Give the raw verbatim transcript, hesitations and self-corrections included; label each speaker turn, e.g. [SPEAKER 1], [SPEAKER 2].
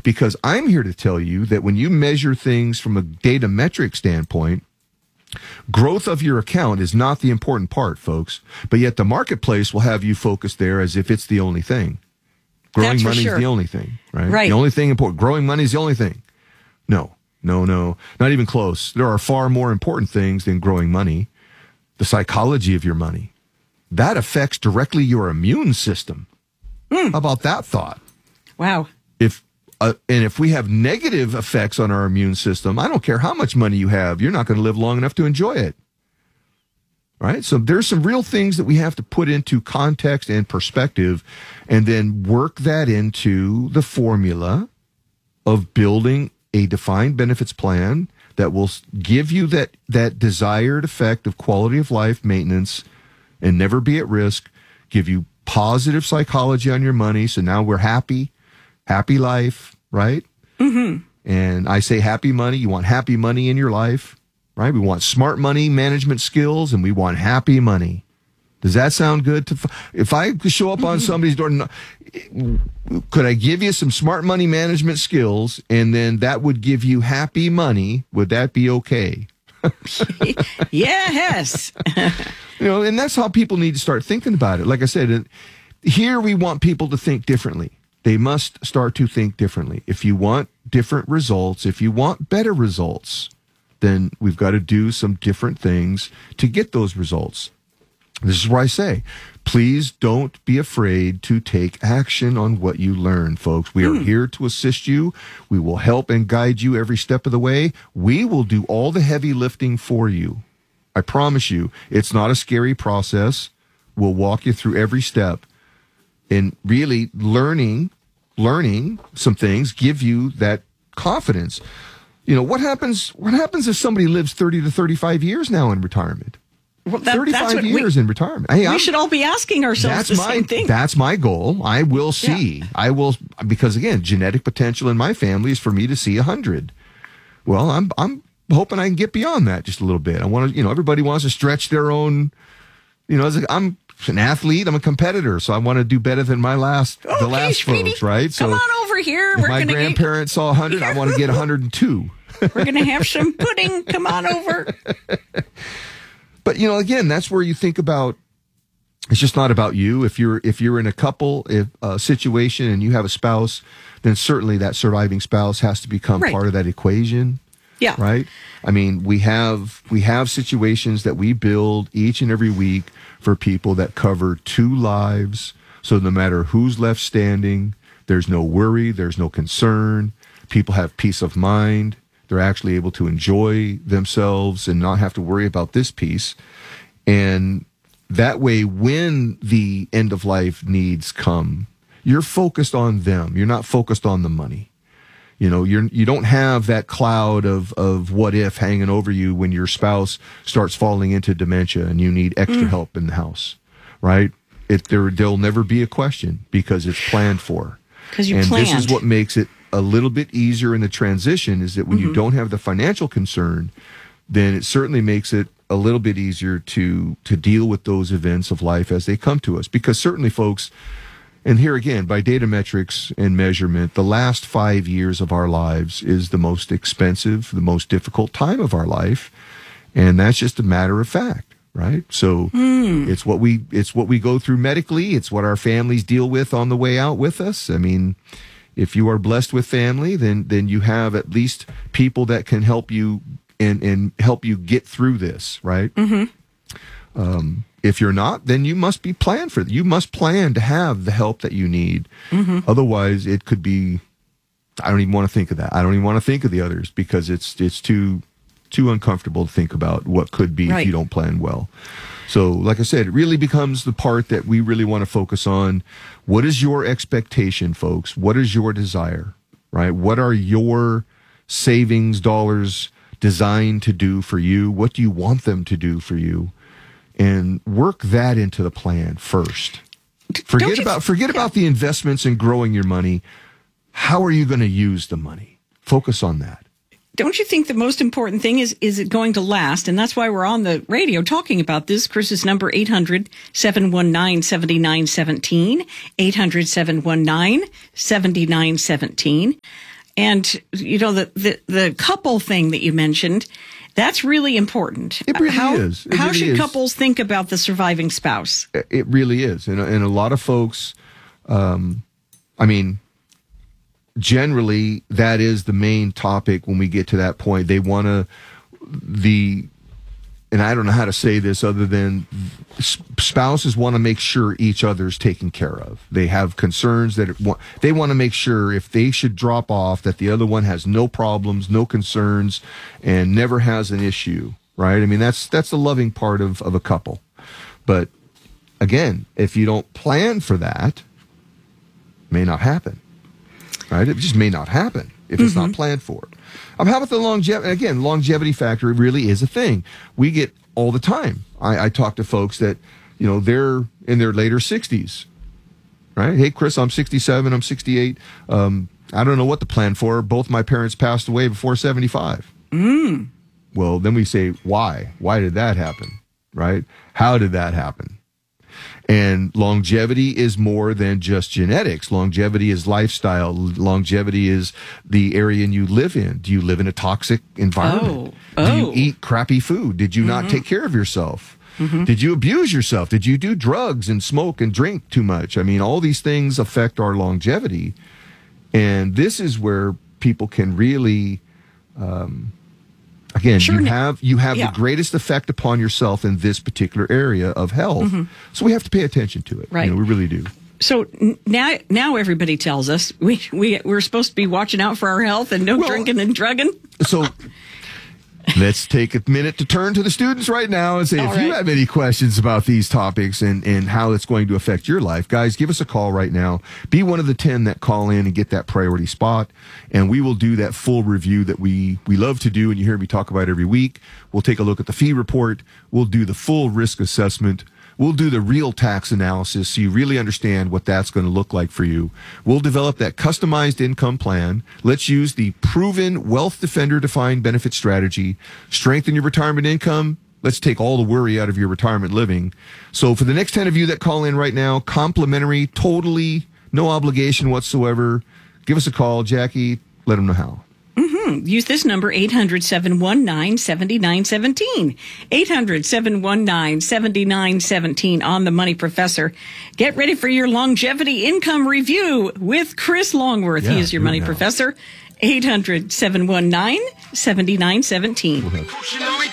[SPEAKER 1] Because I'm here to tell you that when you measure things from a data metric standpoint, growth of your account is not the important part, folks. But yet the marketplace will have you focused there as if it's the only thing. Growing money
[SPEAKER 2] sure.
[SPEAKER 1] is the only thing, right?
[SPEAKER 2] Right.
[SPEAKER 1] The only thing important. Growing money is the only thing. No, no, no, not even close. There are far more important things than growing money. The psychology of your money. That affects directly your immune system. Mm. How about that thought?
[SPEAKER 2] Wow.
[SPEAKER 1] If uh, and if we have negative effects on our immune system, I don't care how much money you have, you're not going to live long enough to enjoy it. Right? So there's some real things that we have to put into context and perspective and then work that into the formula of building a defined benefits plan that will give you that, that desired effect of quality of life maintenance and never be at risk, give you positive psychology on your money. So now we're happy, happy life, right?
[SPEAKER 2] Mm-hmm.
[SPEAKER 1] And I say happy money. You want happy money in your life. Right? We want smart money management skills, and we want happy money. Does that sound good? To if I could show up on somebody's door, could I give you some smart money management skills, and then that would give you happy money? Would that be okay?
[SPEAKER 2] Yes.
[SPEAKER 1] You know, and that's how people need to start thinking about it. Like I said, here we want people to think differently. They must start to think differently. If you want different results, if you want better results, then we've got to do some different things to get those results. This is where I say, please don't be afraid to take action on what you learn, folks. We are mm. here to assist you. We will help and guide you every step of the way. We will do all the heavy lifting for you. I promise you, it's not a scary process. We'll walk you through every step. And really learning, learning some things give you that confidence. You know, what happens What happens if somebody lives thirty to thirty-five years now in retirement?
[SPEAKER 2] Well, that,
[SPEAKER 1] thirty-five years we, in retirement. Hey,
[SPEAKER 2] we
[SPEAKER 1] I'm,
[SPEAKER 2] should all be asking ourselves the
[SPEAKER 1] my,
[SPEAKER 2] same thing.
[SPEAKER 1] That's my goal. I will see. Yeah. I will, because again, genetic potential in my family is for me to see one hundred. Well, I'm I'm hoping I can get beyond that just a little bit. I want to, you know, everybody wants to stretch their own, you know, as a, I'm an athlete, I'm a competitor, so I want to do better than my last,
[SPEAKER 2] okay,
[SPEAKER 1] the last
[SPEAKER 2] Speedy,
[SPEAKER 1] folks, right?
[SPEAKER 2] Come
[SPEAKER 1] so
[SPEAKER 2] on over here.
[SPEAKER 1] If
[SPEAKER 2] We're
[SPEAKER 1] my
[SPEAKER 2] gonna
[SPEAKER 1] grandparents
[SPEAKER 2] get...
[SPEAKER 1] saw one hundred, I want to get one hundred two.
[SPEAKER 2] We're going to have some pudding. Come on over.
[SPEAKER 1] But, you know, again, that's where you think about, it's just not about you. If you're if you're in a couple if, uh, situation and you have a spouse, then certainly that surviving spouse has to become
[SPEAKER 2] right.
[SPEAKER 1] part of that equation.
[SPEAKER 2] Yeah.
[SPEAKER 1] Right? I mean, we have we have situations that we build each and every week for people that cover two lives. So no matter who's left standing, there's no worry, there's no concern. People have peace of mind. They're actually able to enjoy themselves and not have to worry about this piece. And that way, when the end of life needs come, you're focused on them. You're not focused on the money. You know, you're, you don't have that cloud of, of what if hanging over you when your spouse starts falling into dementia and you need extra mm. help in the house, right? It, there, there'll never be a question because it's planned for.
[SPEAKER 2] Because you
[SPEAKER 1] and
[SPEAKER 2] planned.
[SPEAKER 1] This is what makes it a little bit easier in the transition is that when mm-hmm. you don't have the financial concern, then it certainly makes it a little bit easier to to deal with those events of life as they come to us. Because certainly, folks, and here again, by data metrics and measurement, the last five years of our lives is the most expensive, the most difficult time of our life. And that's just a matter of fact, right? So mm. it's what we it's what we go through medically. It's what our families deal with on the way out with us. I mean, if you are blessed with family, then then you have at least people that can help you and, and help you get through this, right? Mm-hmm. Um, if you're not, then you must be planned for it. You must plan to have the help that you need. Mm-hmm. Otherwise, it could be, I don't even want to think of that. I don't even want to think of the others because it's it's too too uncomfortable to think about what could be right. if you don't plan well. So, like I said, it really becomes the part that we really want to focus on. What is your expectation, folks? What is your desire, right? What are your savings dollars designed to do for you? What do you want them to do for you? And work that into the plan first. Forget
[SPEAKER 2] you,
[SPEAKER 1] about forget
[SPEAKER 2] yeah.
[SPEAKER 1] about the investments in growing your money. How are you going to use the money? Focus on that.
[SPEAKER 2] Don't you think the most important thing is, is it going to last? And that's why we're on the radio talking about this. Chris's number, eight hundred, seven one nine, seven nine one seven, eight hundred, seven one nine, seven nine one seven. And, you know, the, the, the couple thing that you mentioned, that's really important.
[SPEAKER 1] It really
[SPEAKER 2] how,
[SPEAKER 1] is. It
[SPEAKER 2] how
[SPEAKER 1] really
[SPEAKER 2] should
[SPEAKER 1] is.
[SPEAKER 2] couples think about the surviving spouse?
[SPEAKER 1] It really is. And, and a lot of folks, um, I mean, generally, that is the main topic when we get to that point. They want to, the, and I don't know how to say this other than spouses want to make sure each other's taken care of. They have concerns that it, they want to make sure if they should drop off that the other one has no problems, no concerns, and never has an issue, right? I mean, that's that's the loving part of, of a couple. But again, if you don't plan for that, it may not happen, right? It just may not happen if it's mm-hmm. not planned for. Um, how about the longevity? Again, longevity factor really is a thing. We get all the time. I, I talk to folks that, you know, they're in their later sixties, right? Hey, Chris, I'm sixty-seven, I'm sixty-eight. Um, I don't know what to plan for. Both my parents passed away before seventy-five.
[SPEAKER 2] Mm.
[SPEAKER 1] Well, then we say, why? Why did that happen, right? How did that happen? And longevity is more than just genetics. Longevity is lifestyle. Longevity is the area you live in. Do you live in a toxic environment?
[SPEAKER 2] Oh.
[SPEAKER 1] Do you
[SPEAKER 2] Oh.
[SPEAKER 1] eat crappy food? Did you
[SPEAKER 2] Mm-hmm.
[SPEAKER 1] not take care of yourself?
[SPEAKER 2] Mm-hmm.
[SPEAKER 1] Did you abuse yourself? Did you do drugs and smoke and drink too much? I mean, all these things affect our longevity. And this is where people can really... Um, Again,
[SPEAKER 2] sure.
[SPEAKER 1] you have you have
[SPEAKER 2] yeah.
[SPEAKER 1] the greatest effect upon yourself in this particular area of health. Mm-hmm. So we have to pay attention to it.
[SPEAKER 2] Right.
[SPEAKER 1] You know, we really do.
[SPEAKER 2] So n- now now everybody tells us we, we, we're supposed to be watching out for our health and no
[SPEAKER 1] well,
[SPEAKER 2] drinking and drugging.
[SPEAKER 1] So let's take a minute to turn to the students right now and say,
[SPEAKER 2] All
[SPEAKER 1] if
[SPEAKER 2] right.
[SPEAKER 1] you have any questions about these topics and, and how it's going to affect your life, guys, give us a call right now. Be one of the ten that call in and get that priority spot. And we will do that full review that we, we love to do and you hear me talk about every week. We'll take a look at the fee report. We'll do the full risk assessment. We'll do the real tax analysis so you really understand what that's going to look like for you. We'll develop that customized income plan. Let's use the proven Wealth Defender defined benefit strategy. Strengthen your retirement income. Let's take all the worry out of your retirement living. So for the next ten of you that call in right now, complimentary, totally no obligation whatsoever, give us a call. Jackie, let them know how.
[SPEAKER 2] Mm-hmm. Use this number, eight hundred, seven one nine, seven nine one seven. eight hundred, seven one nine, seven nine one seven on The Money Professor. Get ready for your longevity income review with Chris Longworth.
[SPEAKER 1] Yeah,
[SPEAKER 2] he is your Money
[SPEAKER 1] now.
[SPEAKER 2] Professor. eight hundred, seven one nine, seven nine one seven.